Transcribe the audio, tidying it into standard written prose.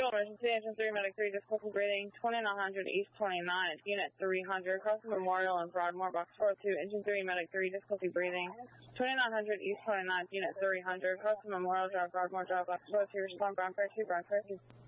Emergency, Engine 3, Medic 3, difficulty breathing, 2900 East 29th, Unit 300, across the Memorial and Broadmoor, Box 402, Engine 3, Medic 3, difficulty breathing, 2900 East 29th, Unit 300, across the Memorial Drive, Broadmoor Drive, Box 402, respond, Brown Fair 2, Brown Fair 2.